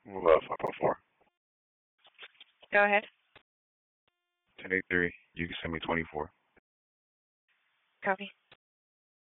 Well, 504. Go ahead. 1083. You can send me 24. Copy.